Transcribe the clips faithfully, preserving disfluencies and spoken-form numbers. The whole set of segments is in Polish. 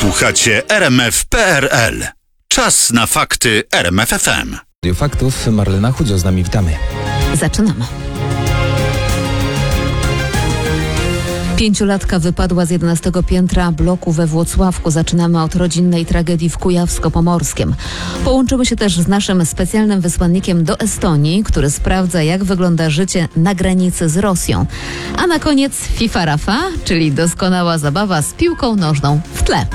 Słuchacie R M F kropka P R L. Czas na fakty R M F F M. Radio Faktów, Marlena Chudzio z nami, witamy. Zaczynamy. Pięciolatka wypadła z jedenastego piętra bloku we Włocławku. Zaczynamy od rodzinnej tragedii w Kujawsko-Pomorskiem. Połączymy się też z naszym specjalnym wysłannikiem do Estonii, który sprawdza, jak wygląda życie na granicy z Rosją. A na koniec FIFA Rafa, czyli doskonała zabawa z piłką nożną w tle.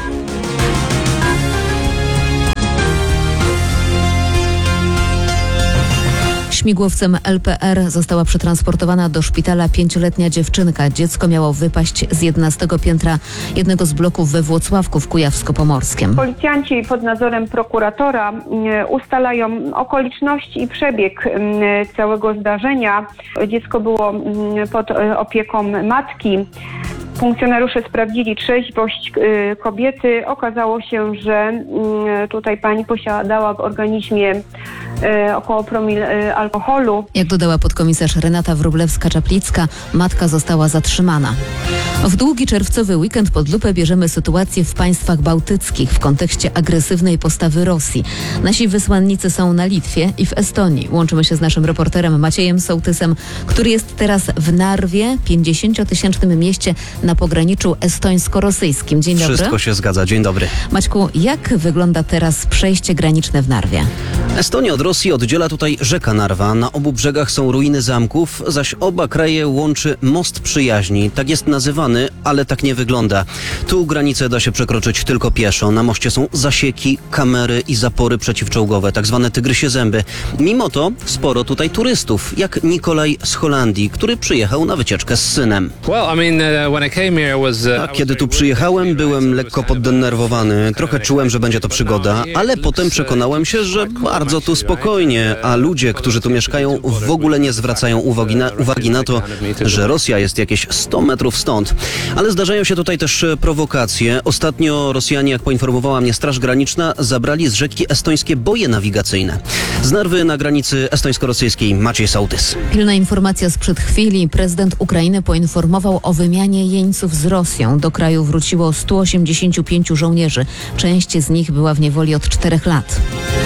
Śmigłowcem L P R została przetransportowana do szpitala pięcioletnia dziewczynka. Dziecko miało wypaść z jedenastego piętra jednego z bloków we Włocławku w Kujawsko-Pomorskiem. Policjanci pod nadzorem prokuratora ustalają okoliczności i przebieg całego zdarzenia. Dziecko było pod opieką matki. Funkcjonariusze sprawdzili trzeźwość kobiety. Okazało się, że tutaj pani posiadała w organizmie około promil alkoholu. Jak dodała podkomisarz Renata Wróblewska-Czaplicka, matka została zatrzymana. W długi czerwcowy weekend pod lupę bierzemy sytuację w państwach bałtyckich w kontekście agresywnej postawy Rosji. Nasi wysłannicy są na Litwie i w Estonii. Łączymy się z naszym reporterem Maciejem Sołtysem, który jest teraz w Narwie, pięćdziesięciotysięcznym mieście na pograniczu estońsko-rosyjskim. Dzień dobry. Wszystko się zgadza. Dzień dobry. Maćku, jak wygląda teraz przejście graniczne w Narwie? Estonię od Rosji oddziela tutaj rzeka Narwa. Na obu brzegach są ruiny zamków, zaś oba kraje łączy most przyjaźni. Tak jest nazywany, ale tak nie wygląda. Tu granicę da się przekroczyć tylko pieszo. Na moście są zasieki, kamery i zapory przeciwczołgowe, tak zwane tygrysie zęby. Mimo to sporo tutaj turystów, jak Nikolaj z Holandii, który przyjechał na wycieczkę z synem. A kiedy tu przyjechałem, byłem lekko poddenerwowany. Trochę czułem, że będzie to przygoda, ale potem przekonałem się, że bardzo tu spokojnie, a ludzie, którzy tu mieszkają, w ogóle nie zwracają uwagi na, uwagi na to, że Rosja jest jakieś sto metrów stąd. Ale zdarzają się tutaj też prowokacje. Ostatnio Rosjanie, jak poinformowała mnie Straż Graniczna, zabrali z rzeki estońskie boje nawigacyjne. Z Narwy na granicy estońsko-rosyjskiej Maciej Sołtys. Pilna informacja sprzed chwili. Prezydent Ukrainy poinformował o wymianie jeńców z Rosją. Do kraju wróciło stu osiemdziesięciu pięciu żołnierzy. Część z nich była w niewoli od czterech lat.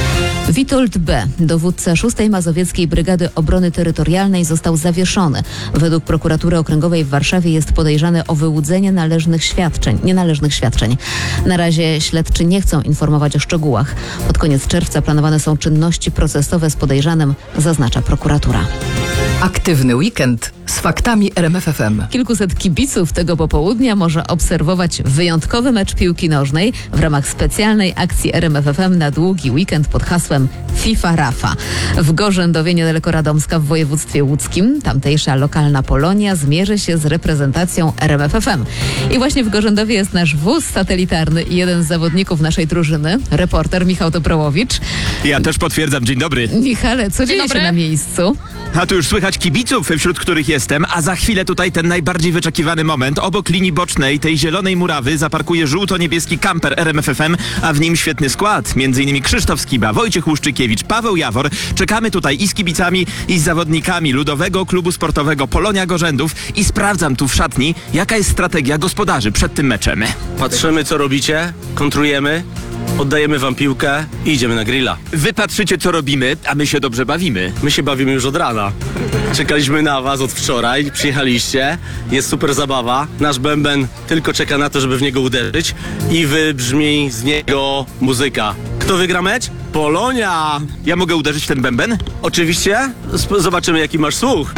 Witold B., dowódca szóstej Mazowieckiej Brygady Obrony Terytorialnej, został zawieszony. Według prokuratury okręgowej w Warszawie jest podejrzany o wyłudzenie należnych świadczeń, nienależnych świadczeń. Na razie śledczy nie chcą informować o szczegółach. Pod koniec czerwca planowane są czynności procesowe z podejrzanym, zaznacza prokuratura. Aktywny weekend z faktami R M F F M. Kilkuset kibiców tego popołudnia może obserwować wyjątkowy mecz piłki nożnej w ramach specjalnej akcji R M F F M na długi weekend pod hasłem FIFA Rafa. W Gorzędowie, niedaleko Radomska w województwie łódzkim, tamtejsza lokalna Polonia zmierzy się z reprezentacją R M F F M. I właśnie w Gorzędowie jest nasz wóz satelitarny i jeden z zawodników naszej drużyny, reporter Michał Dobrołowicz. Ja też potwierdzam. Dzień dobry. Michale, co dzieje się na miejscu? A tu już słychać kibiców, wśród których jestem, a za chwilę tutaj ten najbardziej wyczekiwany moment. Obok linii bocznej tej zielonej murawy zaparkuje żółto-niebieski kamper R M F F M, a w nim świetny skład. Między innymi Krzysztof Skiba, Wojciech Łuszczykiewicz, Paweł Jawor. Czekamy tutaj i z kibicami, i z zawodnikami Ludowego Klubu Sportowego Polonia Gorzędów i sprawdzam tu w szatni, jaka jest strategia gospodarzy przed tym meczem. Patrzymy, co robicie, kontrujemy, oddajemy wam piłkę i idziemy na grilla. Wy patrzycie, co robimy, a my się dobrze bawimy. My się bawimy już od rana. Czekaliśmy na was od wczoraj, przyjechaliście, jest super zabawa. Nasz bęben tylko czeka na to, żeby w niego uderzyć i wybrzmi z niego muzyka. Kto wygra mecz? Polonia! Ja mogę uderzyć w ten bęben? Oczywiście. Sp- zobaczymy, jaki masz słuch.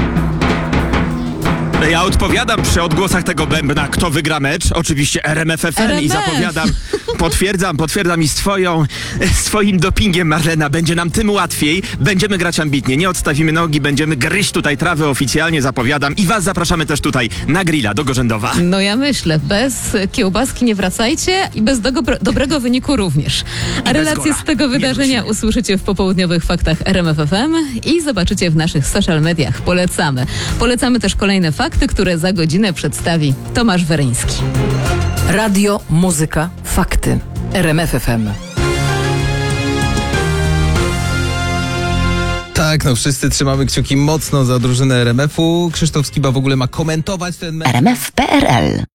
Ja odpowiadam przy odgłosach tego bębna, kto wygra mecz. Oczywiście R M F F M R M F. I zapowiadam, potwierdzam, potwierdzam i z twoją, swoim dopingiem, Marlena, będzie nam tym łatwiej. Będziemy grać ambitnie, nie odstawimy nogi, będziemy gryźć tutaj trawę oficjalnie, zapowiadam. I was zapraszamy też tutaj na grilla do Gorzędowa. No ja myślę, bez kiełbaski nie wracajcie i bez dobro, dobrego wyniku również. A relacje z tego wydarzenia usłyszycie w popołudniowych faktach R M F F M i zobaczycie w naszych social mediach. Polecamy. Polecamy też kolejne fakty, które za godzinę przedstawi Tomasz Weryński. Radio, muzyka, fakty. R M F F M. Tak, no wszyscy trzymamy kciuki mocno za drużynę R M F u. Krzysztof Skiba w ogóle ma komentować ten mecz. R M F kropka P R L